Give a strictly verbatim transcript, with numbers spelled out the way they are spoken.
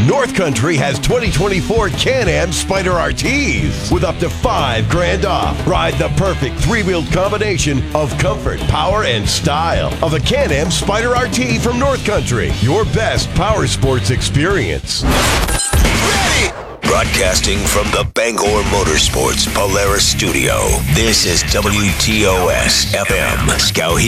North Country has twenty twenty-four Can-Am Spyder R Ts with up to five grand off. Ride the perfect three-wheeled combination of comfort, power, and style of a Can-Am Spyder R T from North Country. Your best power sports experience. Ready! Broadcasting from the Bangor Motorsports Polaris Studio. This is W T O S F M Skowhegan.